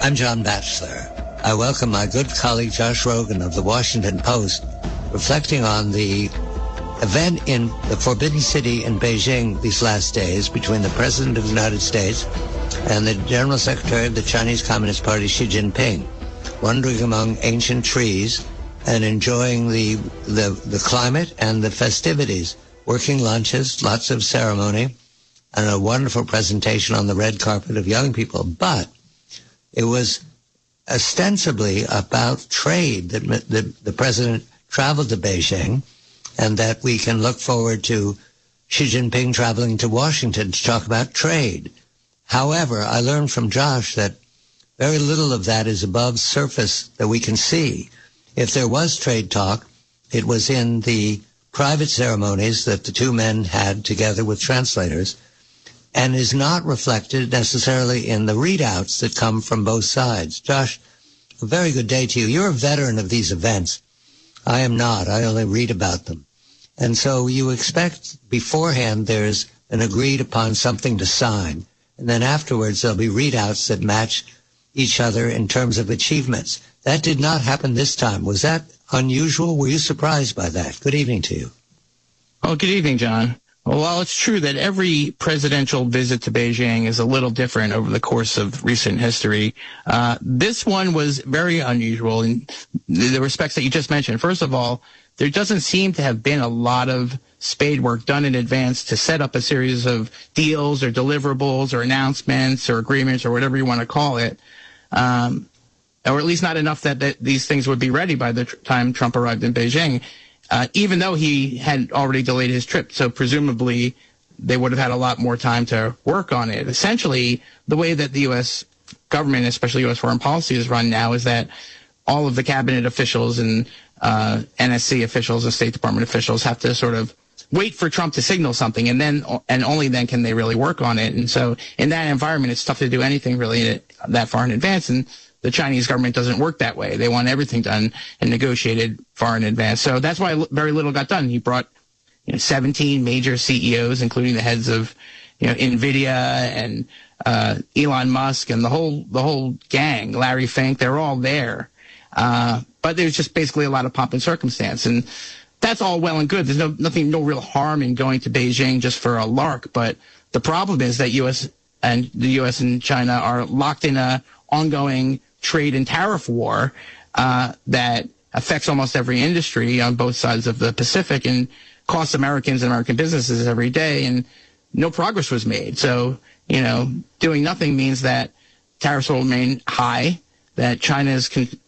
I'm John Batchelor. I welcome my good colleague Josh Rogin of the Washington Post, reflecting on the event in the Forbidden City in Beijing these last days between the President of the United States and the General Secretary of the Chinese Communist Party, Xi Jinping, wandering among ancient trees and enjoying the climate and the festivities, working lunches, lots of ceremony, and a wonderful presentation on the red carpet of young people. But it was ostensibly about trade that the president traveled to Beijing, and that we can look forward to Xi Jinping traveling to Washington to talk about trade. However, I learned from Josh that very little of that is above surface that we can see. If there was trade talk, it was in the private ceremonies that the two men had together with translators, and is not reflected necessarily in the readouts that come from both sides. Josh, a very good day to you. You're a veteran of these events. I am not. I only read about them. And so you expect beforehand there's an agreed upon something to sign, and then afterwards there'll be readouts that match each other in terms of achievements. That did not happen this time. Was that unusual? Were you surprised by that? Good evening to you. Well, good evening, John. Well, while it's true that every presidential visit to Beijing is a little different over the course of recent history, this one was very unusual in the respects that you just mentioned. First of all, there doesn't seem to have been a lot of spade work done in advance to set up a series of deals or deliverables or announcements or agreements or whatever you want to call it, or at least not enough that these things would be ready by the time Trump arrived in Beijing. Even though he had already delayed his trip. So presumably they would have had a lot more time to work on it. Essentially, the way that the U.S. government, especially U.S. foreign policy, is run now is that all of the cabinet officials and NSC officials and State Department officials have to sort of wait for Trump to signal something, and only then can they really work on it. And so in that environment, it's tough to do anything really that far in advance. And the Chinese government doesn't work that way. They want everything done and negotiated far in advance. So that's why very little got done. He brought 17 major CEOs, including the heads of NVIDIA and Elon Musk and the whole gang, Larry Fink. They're all there. But there's just basically a lot of pomp and circumstance. And that's all well and good. There's no real harm in going to Beijing just for a lark. But the problem is that the U.S. and China are locked in a ongoing trade and tariff war that affects almost every industry on both sides of the Pacific and costs Americans and American businesses every day, and no progress was made. So, doing nothing means that tariffs will remain high, that China's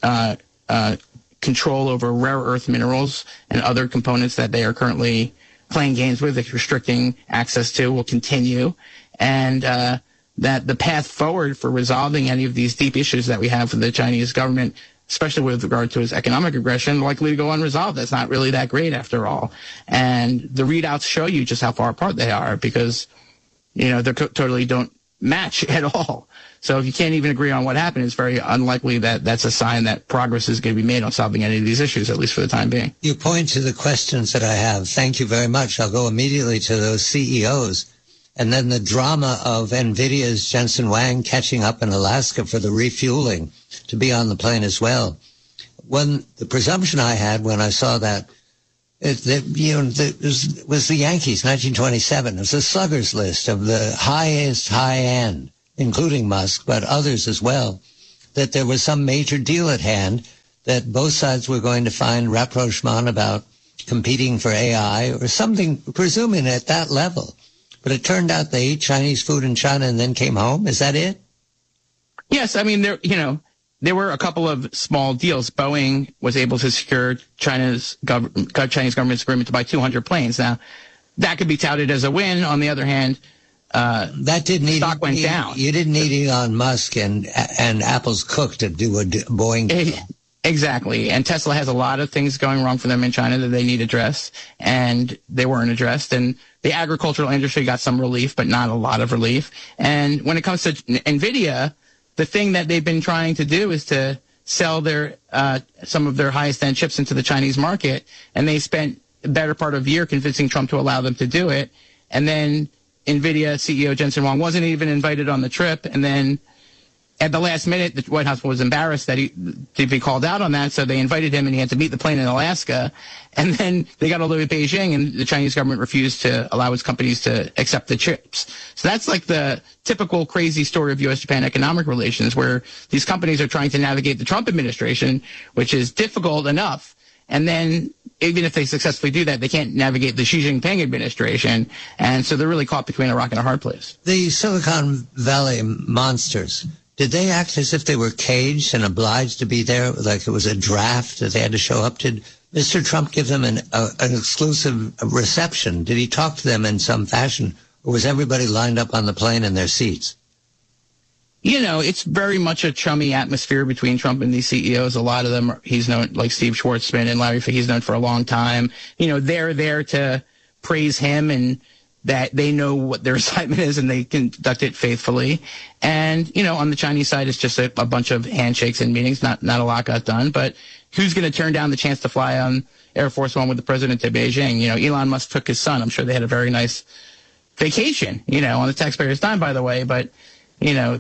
control over rare earth minerals and other components that they are currently playing games with, restricting access to, will continue, and that the path forward for resolving any of these deep issues that we have with the Chinese government, especially with regard to its economic aggression, likely to go unresolved. That's not really that great after all. And the readouts show you just how far apart they are because, they totally don't match at all. So if you can't even agree on what happened, it's very unlikely that that's a sign that progress is going to be made on solving any of these issues, at least for the time being. You point to the questions that I have. Thank you very much. I'll go immediately to those CEOs. And then the drama of NVIDIA's Jensen Huang catching up in Alaska for the refueling to be on the plane as well. The presumption I had when I saw that, was the Yankees, 1927. It was a slugger's list of the highest high end, including Musk, but others as well, that there was some major deal at hand, that both sides were going to find rapprochement about competing for AI or something, presuming at that level. But it turned out they ate Chinese food in China and then came home. Is that it? Yes. I mean, there were a couple of small deals. Boeing was able to secure Chinese government's agreement to buy 200 planes. Now, that could be touted as a win. On the other hand, stock went down. You didn't need Elon Musk and Apple's cook to do a Boeing deal. Exactly. And Tesla has a lot of things going wrong for them in China that they need addressed, and they weren't addressed. And the agricultural industry got some relief, but not a lot of relief. And when it comes to NVIDIA, the thing that they've been trying to do is to sell their some of their highest-end chips into the Chinese market, and they spent the better part of a year convincing Trump to allow them to do it. And then NVIDIA CEO Jensen Huang wasn't even invited on the trip, and then at the last minute, the White House was embarrassed that to be called out on that, so they invited him, and he had to meet the plane in Alaska. And then they got all the way to Beijing, and the Chinese government refused to allow its companies to accept the chips. So that's like the typical crazy story of U.S.-Japan economic relations, where these companies are trying to navigate the Trump administration, which is difficult enough. And then even if they successfully do that, they can't navigate the Xi Jinping administration. And so they're really caught between a rock and a hard place. The Silicon Valley monsters, did they act as if they were caged and obliged to be there, like it was a draft that they had to show up? Did Mr. Trump give them an exclusive reception? Did he talk to them in some fashion? Or was everybody lined up on the plane in their seats? You know, it's very much a chummy atmosphere between Trump and these CEOs. A lot of them, he's known, like Steve Schwarzman and Larry Fink, he's known for a long time. You know, they're there to praise him, and that they know what their assignment is and they conduct it faithfully. And, you know, on the Chinese side, it's just a bunch of handshakes and meetings. Not a lot got done. But who's going to turn down the chance to fly on Air Force One with the president to Beijing? You know, Elon Musk took his son. I'm sure they had a very nice vacation, you know, on the taxpayer's dime, by the way. But, you know,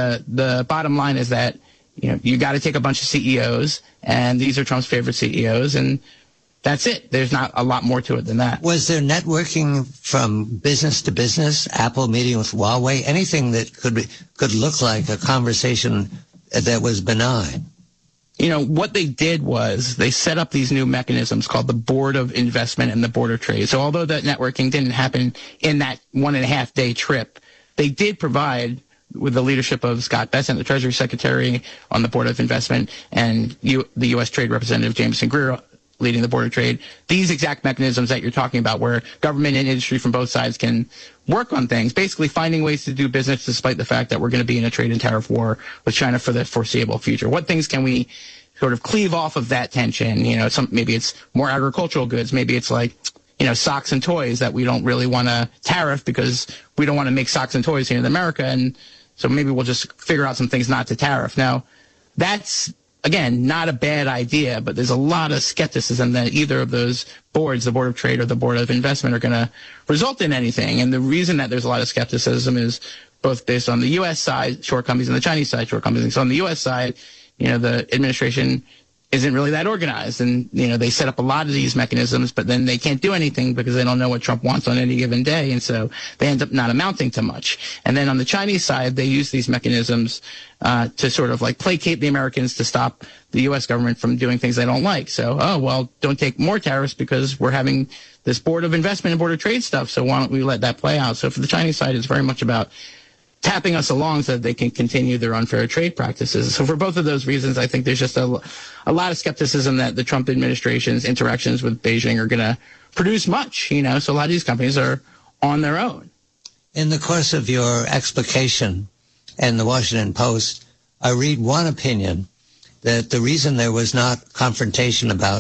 the bottom line is that, you know, you got to take a bunch of CEOs, and these are Trump's favorite CEOs, and that's it. There's not a lot more to it than that. Was there networking from business to business? Apple meeting with Huawei? Anything that could look like a conversation that was benign? You know, what they did was they set up these new mechanisms called the Board of Investment and the Board of Trade. So although that networking didn't happen in that 1.5 day trip, they did provide, with the leadership of Scott Bessent, the Treasury Secretary on the Board of Investment, and the U.S. Trade Representative Jameson Greer leading the Board of Trade, these exact mechanisms that you're talking about, where government and industry from both sides can work on things, basically finding ways to do business despite the fact that we're going to be in a trade and tariff war with China for the foreseeable future. What things can we sort of cleave off of that tension? You know, maybe it's more agricultural goods. Maybe it's like, you know, socks and toys that we don't really want to tariff because we don't want to make socks and toys here in America. And so maybe we'll just figure out some things not to tariff. Now, that's, again, not a bad idea, but there's a lot of skepticism that either of those boards, the Board of Trade or the Board of Investment, are going to result in anything. And the reason that there's a lot of skepticism is both based on the U.S. side shortcomings and the Chinese side shortcomings. So on the U.S. side, you know, the administration isn't really that organized. And, you know, they set up a lot of these mechanisms, but then they can't do anything because they don't know what Trump wants on any given day. And so they end up not amounting to much. And then on the Chinese side, they use these mechanisms to sort of like placate the Americans to stop the U.S. government from doing things they don't like. So, oh, well, don't take more tariffs because we're having this Board of Investment and Board of Trade stuff. So why don't we let that play out? So for the Chinese side, it's very much about tapping us along so that they can continue their unfair trade practices. So for both of those reasons, I think there's just a lot of skepticism that the Trump administration's interactions with Beijing are going to produce much, you know, so a lot of these companies are on their own. In the course of your explication in the Washington Post, I read one opinion that the reason there was not confrontation about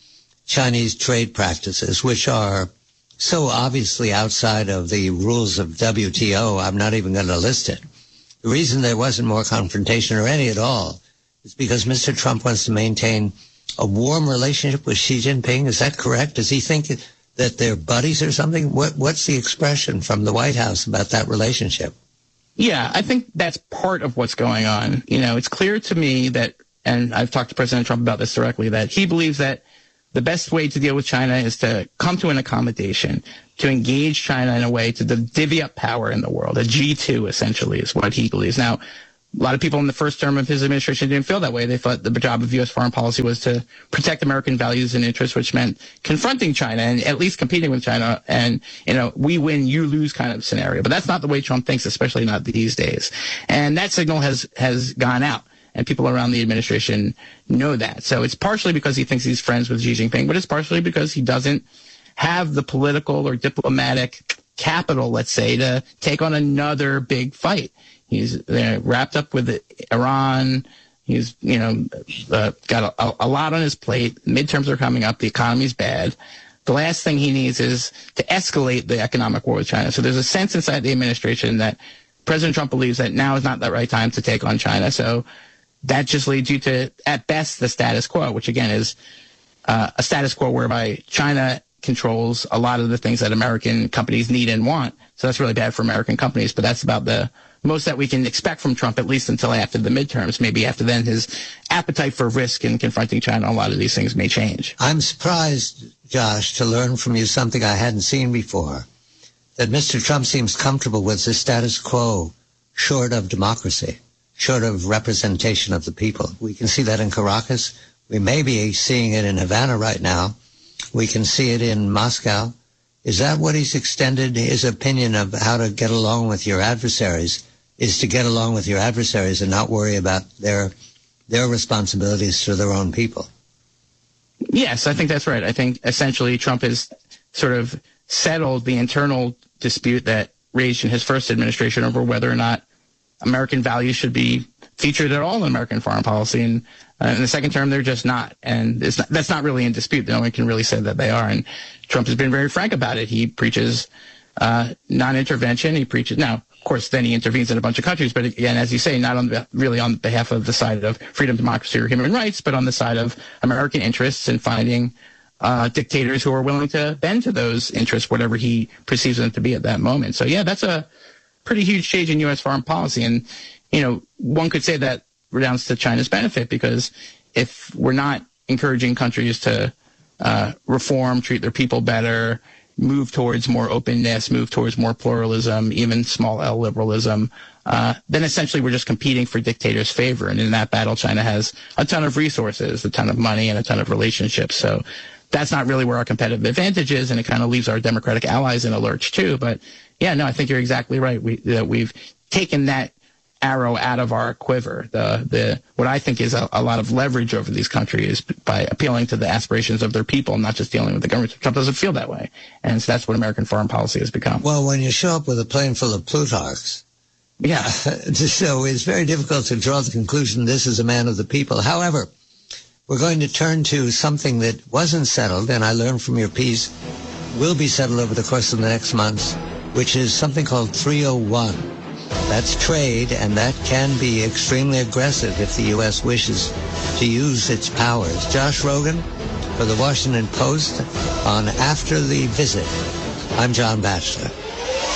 Chinese trade practices, which are so obviously outside of the rules of WTO, I'm not even going to list it. The reason there wasn't more confrontation or any at all is because Mr. Trump wants to maintain a warm relationship with Xi Jinping. Is that correct? Does he think that they're buddies or something? What's the expression from the White House about that relationship? Yeah, I think that's part of what's going on. You know, it's clear to me that, and I've talked to President Trump about this directly, that he believes that the best way to deal with China is to come to an accommodation, to engage China in a way to divvy up power in the world. A G2, essentially, is what he believes. Now, a lot of people in the first term of his administration didn't feel that way. They thought the job of U.S. foreign policy was to protect American values and interests, which meant confronting China and at least competing with China and, you know, we win, you lose kind of scenario. But that's not the way Trump thinks, especially not these days. And that signal has gone out. And people around the administration know that. So it's partially because he thinks he's friends with Xi Jinping, but it's partially because he doesn't have the political or diplomatic capital, let's say, to take on another big fight. He's wrapped up with Iran. He's, you know, got a lot on his plate. Midterms are coming up. The economy's bad. The last thing he needs is to escalate the economic war with China. So there's a sense inside the administration that President Trump believes that now is not the right time to take on China. So that just leads you to, at best, the status quo, which, again, is a status quo whereby China controls a lot of the things that American companies need and want, So that's really bad for American companies. But that's about the most that we can expect from Trump, at least until after the midterms. Maybe after then, his appetite for risk in confronting China, a lot of these things may change. I'm surprised, Josh, to learn from you something I hadn't seen before, that Mr. Trump seems comfortable with the status quo, short of democracy, short of representation of the people. We can see that in Caracas. We may be seeing it in Havana right now. We can see it in Moscow. Is that what he's extended his opinion of how to get along with your adversaries, is to get along with your adversaries and not worry about their responsibilities to their own people? Yes, I think that's right. I think essentially Trump has sort of settled the internal dispute that raged in his first administration over whether or not American values should be featured at all in American foreign policy. And in the second term, they're just not. And that's not really in dispute. No one can really say that they are. And Trump has been very frank about it. He preaches non-intervention. He preaches now. Of course, then he intervenes in a bunch of countries. But again, as you say, not really on behalf of the side of freedom, democracy, or human rights, but on the side of American interests and finding dictators who are willing to bend to those interests, whatever he perceives them to be at that moment. So, yeah, that's a pretty huge change in U.S. foreign policy. And, one could say that redounds to China's benefit, because if we're not encouraging countries to reform, treat their people better, move towards more openness, move towards more pluralism, even small L liberalism, then essentially we're just competing for dictators' favor. And in that battle, China has a ton of resources, a ton of money, and a ton of relationships. So that's not really where our competitive advantage is, and it kind of leaves our democratic allies in a lurch too. But yeah, no, I think you're exactly right. We've taken that arrow out of our quiver. What I think is a lot of leverage over these countries by appealing to the aspirations of their people, not just dealing with the government. Trump doesn't feel that way, and so that's what American foreign policy has become. Well, when you show up with a plane full of Plutarchs, yeah, so it's very difficult to draw the conclusion this is a man of the people. However, we're going to turn to something that wasn't settled, and I learned from your piece will be settled over the course of the next months, which is something called 301. That's trade, and that can be extremely aggressive if the U.S. wishes to use its powers. Josh Rogin for the Washington Post on After the Visit. I'm John Batchelor.